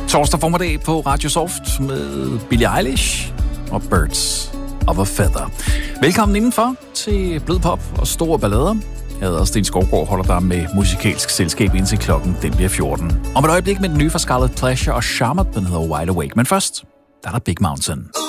Torsdag formiddag på Radio Soft med Billie Eilish og Birds of a Feather. Velkommen indenfor til blød pop og store ballader. Jeg hedder Sten Skovgaard, holder dig med musikalsk selskab indtil klokken den bliver 14. Om et øjeblik med den nye fra Scarlet Pleasure og Shaman, den hedder Wide Awake. Men først, der er der Big Mountain.